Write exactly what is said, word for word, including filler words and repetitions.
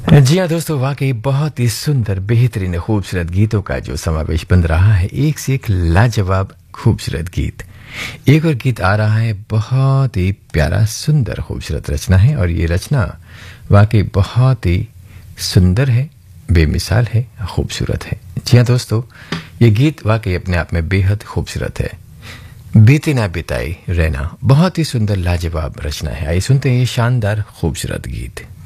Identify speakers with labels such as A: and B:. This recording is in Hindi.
A: जी हाँ दोस्तों, वाकई बहुत ही सुंदर बेहतरीन खूबसूरत गीतों का जो समावेश बन रहा है, एक से एक लाजवाब खूबसूरत गीत। एक और गीत आ रहा है, बहुत ही प्यारा सुंदर खूबसूरत रचना है, और ये रचना वाकई बहुत ही सुंदर है, बेमिसाल है, खूबसूरत है। जी हाँ दोस्तों, ये गीत वाकई अपने आप में बेहद खूबसूरत है। बीती ना बिताई रहना, बहुत ही सुंदर लाजवाब रचना है। आइए सुनते हैं ये शानदार खूबसूरत गीत।